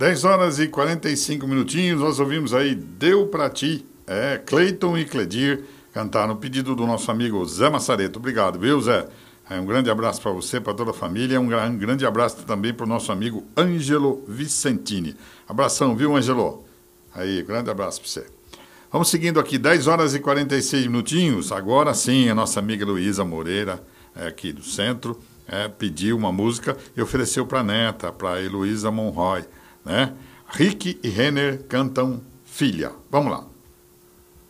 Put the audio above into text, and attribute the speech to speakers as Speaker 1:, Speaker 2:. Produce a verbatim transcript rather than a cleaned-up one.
Speaker 1: dez horas e quarenta e cinco minutinhos, nós ouvimos aí Deu Pra Ti, é, Cleiton e Cledir cantaram no pedido do nosso amigo Zé Massareto. Obrigado, viu, Zé? É, um grande abraço para você, para toda a família, um, um grande abraço também para o nosso amigo Ângelo Vicentini. Abração, viu, Ângelo? Aí, grande abraço para você. Vamos seguindo aqui, dez horas e quarenta e seis minutinhos, agora sim, a nossa amiga Luísa Moreira, é, aqui do centro, é, pediu uma música e ofereceu para a neta, para a Heloísa Monroy, né? Rick e Renner cantam Filha. Vamos lá.